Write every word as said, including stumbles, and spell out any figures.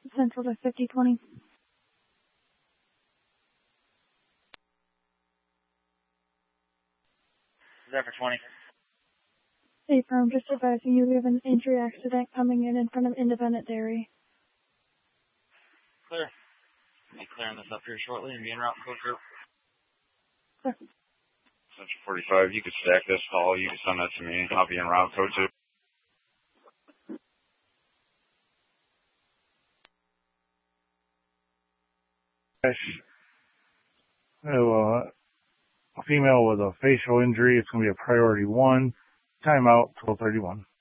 Central to fifty twenty. Zephyr twenty. Hey, firm, just advising you we have an injury accident coming in in front of Independent Dairy. Clear. I'll be clearing this up here shortly and be en route to code group. Clear. Central forty-five, you can stack this call. You can send that to me. I'll be en route code two. So, uh, a female with a facial injury. It's going to be a priority one. Timeout, twelve thirty-one.